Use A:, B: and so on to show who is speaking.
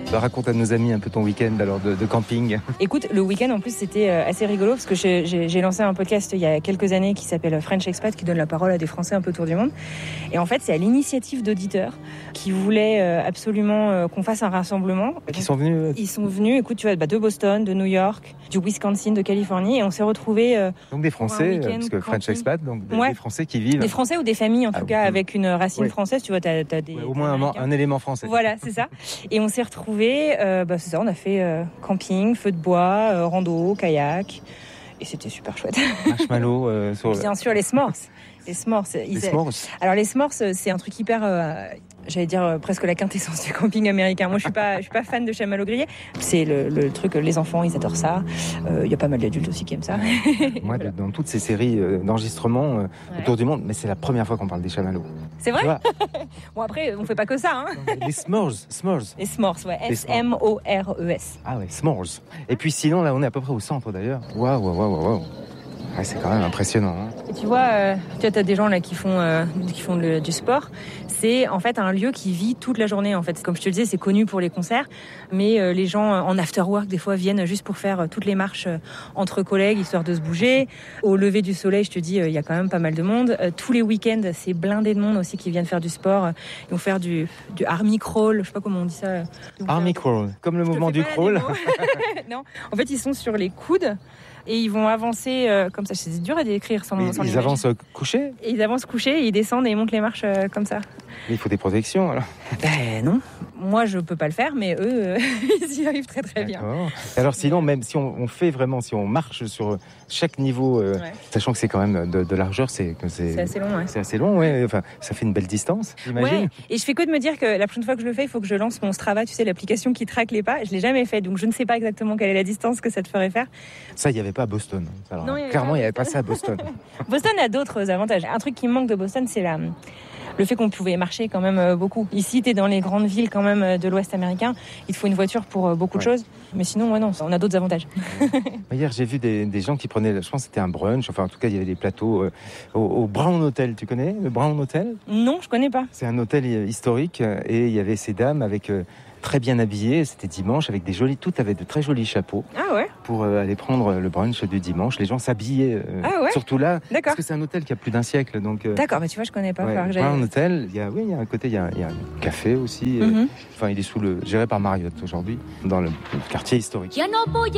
A: Raconte à nos amis un peu ton week-end alors de camping.
B: Écoute, le week-end en plus c'était assez rigolo parce que j'ai lancé un podcast il y a quelques années qui s'appelle French Expat, qui donne la parole à des Français un peu autour du monde. Et en fait, c'est à l'initiative d'auditeurs qui voulaient absolument qu'on fasse un rassemblement.
A: Qui sont venus
B: Ils sont venus, écoute, tu vois, de Boston, de New York, du Wisconsin, de Californie, et on s'est retrouvés.
A: Donc des Français, parce que French Expat, donc des Français qui vivent.
B: Des Français ou des familles en tout cas, avec une racine française, tu vois, t'as des.
A: Ouais, au moins un élément français.
B: Voilà, c'est ça. Et on s'est retrouvés, c'est ça, on a fait camping, feu de bois, rando, kayak, et c'était super chouette.
A: Marshmallow
B: Bien sûr, les s'mores. Les s'mores. Alors les s'mores, c'est un truc hyper, j'allais dire presque la quintessence du camping américain. Moi, je suis pas fan de chamallow grillé. C'est le truc, les enfants, ils adorent ça. Il y a pas mal d'adultes aussi qui aiment ça.
A: Moi, voilà. Dans toutes ces séries d'enregistrements autour du monde, mais c'est la première fois qu'on parle des chamallows.
B: C'est vrai. Bon, après, on fait pas que ça. Hein.
A: Les s'mores.
B: Les s'mores, ouais. S-M-O-R-E-S.
A: Ah ouais, s'mores. Et puis sinon, là, on est à peu près au centre d'ailleurs. Waouh. Ouais, c'est quand même impressionnant. Hein.
B: Et tu vois, tu as des gens là qui font du sport. C'est en fait un lieu qui vit toute la journée. En fait, comme je te le disais, c'est connu pour les concerts, mais les gens en after work des fois viennent juste pour faire toutes les marches entre collègues, histoire de se bouger. Au lever du soleil, je te dis, il y a quand même pas mal de monde. Tous les week-ends, c'est blindé de monde aussi qui viennent faire du sport. Ils vont faire du army crawl, je sais pas comment on dit ça.
A: Army crawl, comme le mouvement du crawl.
B: Non, en fait, ils sont sur les coudes. Et ils vont avancer comme ça. C'est dur à décrire sans
A: ils avancent couchés.
B: Et ils avancent couchés, et ils descendent et ils montent les marches comme ça.
A: Mais il faut des protections alors.
B: Non. Moi, je peux pas le faire, mais eux, ils y arrivent très très bien.
A: Alors sinon, même si on fait vraiment, si on marche sur chaque niveau, sachant que c'est quand même de largeur, c'est
B: assez long. Ouais.
A: C'est assez long, ouais. Enfin, ça fait une belle distance, j'imagine.
B: Ouais. Et je fais que de me dire que la prochaine fois que je le fais, il faut que je lance mon Strava, tu sais, l'application qui traque les pas. Je l'ai jamais fait, donc je ne sais pas exactement quelle est la distance que ça te ferait faire.
A: Ça, il n'y avait pas à Boston. Alors, non, clairement, il n'y avait pas ça à Boston.
B: Boston a d'autres avantages. Un truc qui me manque de Boston, c'est le fait qu'on pouvait marcher quand même beaucoup. Ici, tu es dans les grandes villes quand même de l'Ouest américain. Il te faut une voiture pour beaucoup de choses. Mais sinon, non, on a d'autres avantages.
A: Hier, j'ai vu des gens qui prenaient, je pense que c'était un brunch. Enfin, en tout cas, il y avait des plateaux au Brown Hotel. Tu connais le Brown Hotel ?
B: Non, je connais pas.
A: C'est un hôtel historique et il y avait ces dames avec... très bien habillés, c'était dimanche avec toutes avaient de très jolis chapeaux.
B: Ah ouais.
A: Pour aller prendre le brunch du dimanche, les gens s'habillaient surtout là.
B: D'accord.
A: Parce que c'est un hôtel qui a plus d'un siècle, donc.
B: D'accord, mais tu vois, je connais pas.
A: Un hôtel, il y a un côté, il y a un café aussi. Enfin, il est géré par Marriott aujourd'hui dans le quartier historique.